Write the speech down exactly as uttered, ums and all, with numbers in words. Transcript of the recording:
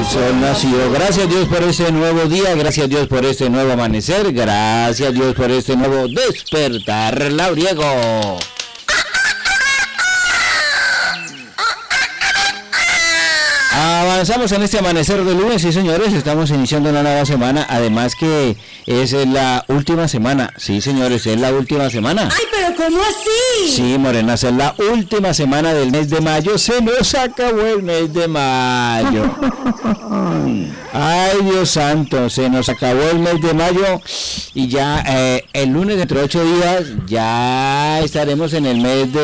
el sol nació. Gracias Dios por este nuevo día, gracias Dios por este nuevo amanecer, gracias Dios por este nuevo despertar labriego. Avanzamos en este amanecer de lunes, sí señores, estamos iniciando una nueva semana, además que es la última semana, sí señores, es la última semana. ¡Ay, pero cómo así! Sí, Morenas, es la última semana del mes de mayo, se nos acabó el mes de mayo. Ay, Dios santo, se nos acabó el mes de mayo y ya eh, el lunes dentro de ocho días ya estaremos en el mes de